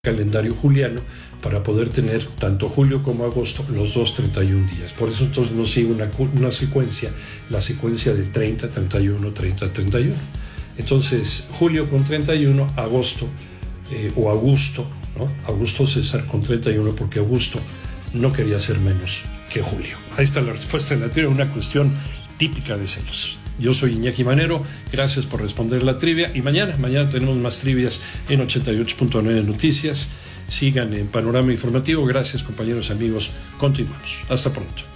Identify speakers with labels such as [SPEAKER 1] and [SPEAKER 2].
[SPEAKER 1] calendario juliano para poder tener tanto julio como agosto los dos 31 días. Por eso entonces nos sigue una secuencia, la secuencia de 30, 31, 30, 31. Entonces julio con 31, agosto o Augusto, ¿no? Augusto César con 31 porque Augusto no quería ser menos que Julio. Ahí está la respuesta en la trivia, una cuestión típica de celos. Yo soy Iñaki Manero, gracias por responder la trivia y mañana tenemos más trivias en 88.9 Noticias. Sigan en Panorama Informativo. Gracias, compañeros, amigos. Continuamos. Hasta pronto.